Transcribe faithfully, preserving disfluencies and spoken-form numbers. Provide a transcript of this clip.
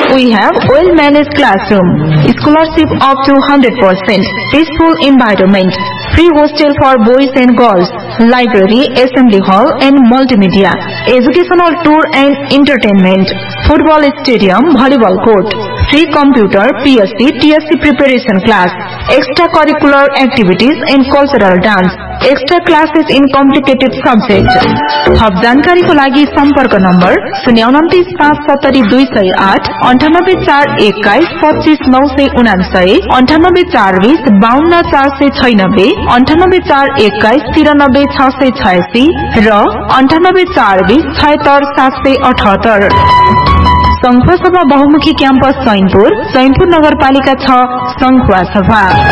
We have well-managed classroom, scholarship up to one hundred percent, peaceful environment, free hostel for boys and girls, library, assembly hall and multimedia, educational tour and entertainment, football stadium, volleyball court, free computer, P S C, T S C preparation class, extracurricular activities and cultural dance, extra classes in complicated subjects. थप जानकारी को लागि संपर्क number शून्य उन्तीस पाँच सत्तरी दुई सय आठ अन्ठानब्बे चार एक्काइस पच्चीस नौ सय उनासय अन्ठानब्बे चार बीस बाउन्न चार सय छैनब्बे अन्ठानब्बे चार एक्काइस तिरानब्बे छ सय छयासी र अन्ठानब्बे चार बीस छयत्तर सात सय अठहत्तर। संखुवा सभा बहुमुखी क्याम्पस सैनपुर, सैनपुर नगरपालिका छ, संखुवा सभा।